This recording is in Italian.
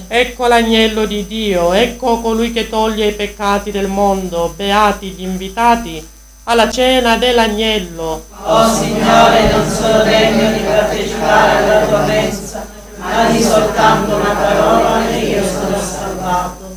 Ecco l'agnello di Dio, ecco colui che toglie i peccati del mondo, beati gli invitati alla cena dell'agnello. Oh Signore, non sono degno di partecipare alla tua mensa, ma di soltanto una parola e io sono salvato.